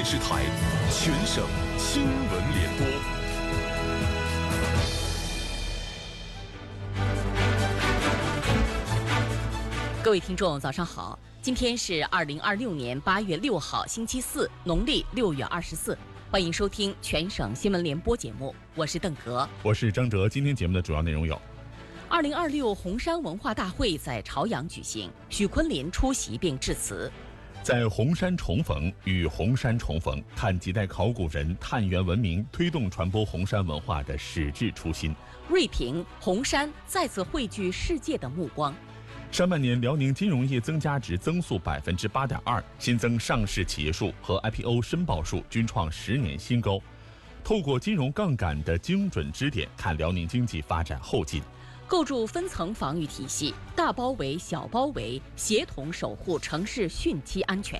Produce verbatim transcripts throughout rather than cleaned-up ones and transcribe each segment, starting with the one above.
电视台全省新闻联播。 各位听众，早上好！今天是二零二六年八月六号，星期四，农历六月二十四。欢迎收听全省新闻联播节目，我是邓格， 我是张哲。今天节目的主要内容有： 二零二六红山文化大会在朝阳举行，许昆林出席并致辞。 在红山重逢，与红山重逢，看几代考古人探源文明，推动传播红山文化的矢志初心。 锐评红山再次汇聚世界的目光。 上半年，辽宁金融业增加值增速百分之八点二，新增上市企业数和 I P O 申报数均创十年新高。透过金融杠杆的精准支点，看辽宁经济发展后劲。 构筑分层防御体系，大包围、小包围，协同守护城市汛期安全。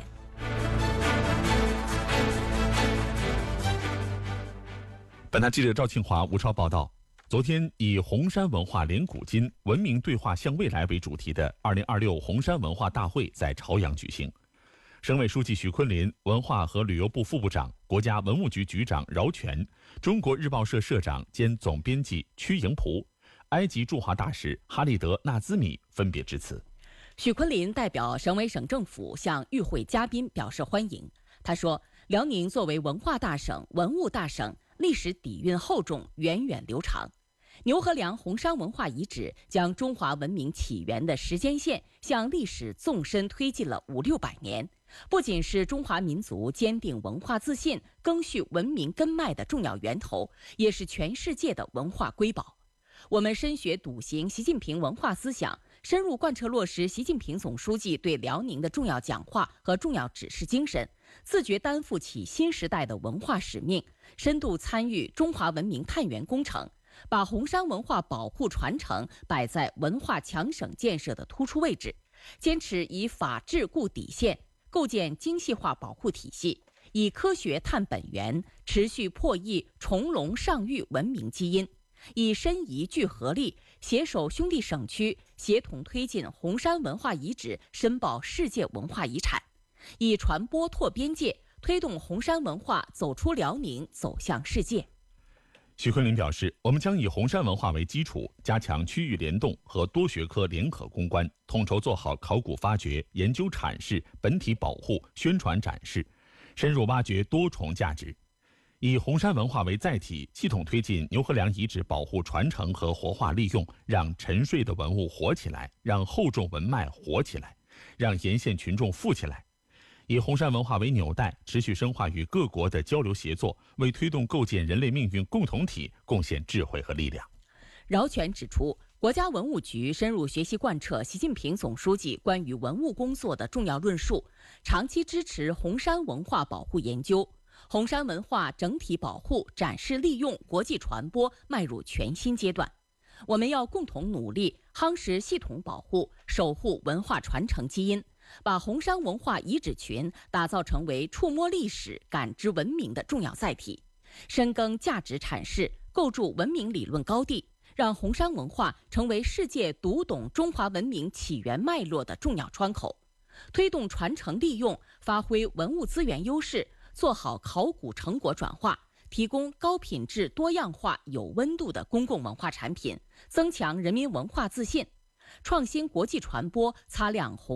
本台记者赵庆华、吴超报道。昨天，以红山文化连古今，文明对话向未来为主题的二零二六红山文化大会在朝阳举行。省委书记许昆林、文化和旅游部副部长、国家文物局局长饶全、中国日报社社长兼总编辑屈迎璞、埃及驻华大使哈利德·纳兹米分别致辞。 许昆林代表省委省政府向与会嘉宾表示欢迎。他说，辽宁作为文化大省、文物大省，历史底蕴厚重，源远流长。牛河梁红山文化遗址将中华文明起源的时间线向历史纵深推进了五六百年，不仅是中华民族坚定文化自信、赓续文明根脉的重要源头，也是全世界的文化瑰宝。我们深学笃行习近平文化思想，深入贯彻落实习近平总书记对辽宁的重要讲话和重要指示精神，自觉担负起新时代的文化使命，深度参与中华文明探源工程，把红山文化保护传承摆在文化强省建设的突出位置，坚持以法治固底线，构建精细化保护体系，以科学探本源，持续破译重龙上域文明基因，以申遗聚合力，携手兄弟省区，协同推进红山文化遗址申报世界文化遗产，以传播拓边界，推动红山文化走出辽宁，走向世界。 许昆林表示，我们将以红山文化为基础，加强区域联动和多学科联合攻关，统筹做好考古发掘、研究阐释、本体保护、宣传展示，深入挖掘多重价值。以红山文化为载体，系统推进牛河梁遗址保护传承和活化利用，让沉睡的文物活起来，让厚重文脉活起来，让沿线群众富起来。以红山文化为纽带，持续深化与各国的交流协作，为推动构建人类命运共同体贡献智慧和力量。 饶全指出，国家文物局深入学习贯彻习近平总书记关于文物工作的重要论述，长期支持红山文化保护研究，红山文化整体保护、展示利用、国际传播迈入全新阶段。我们要共同努力，夯实系统保护，守护文化传承基因，把红山文化遗址群打造成为触摸历史、感知文明的重要载体，深耕价值阐释，构筑文明理论高地，让红山文化成为世界读懂中华文明起源脉络的重要窗口，推动传承利用，发挥文物资源优势，做好考古成果转化，提供高品质、多样化、有温度的公共文化产品，增强人民文化自信，创新国际传播，擦亮红